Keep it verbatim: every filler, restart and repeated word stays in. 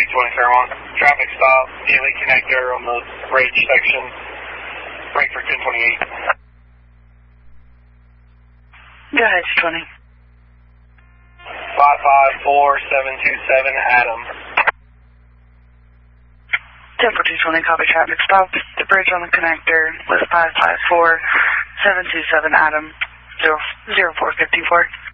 twenty Fairmont. Traffic stop, Daily Connector on the bridge section. Break for ten twenty-eight. Go ahead, two twenty. five five four seven two seven, Adam. ten for two twenty, copy traffic stop. The bridge on the connector with five five four seven two seven, Adam. zero four five four.